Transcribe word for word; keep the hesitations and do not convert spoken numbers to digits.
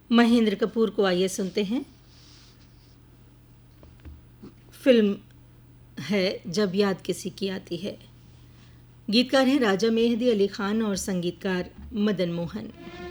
महेंद्र कपूर को आइए सुनते हैं। फिल्म है जब याद किसी की आती है। गीतकार हैं राजा मेहदी अली खान और संगीतकार मदन मोहन।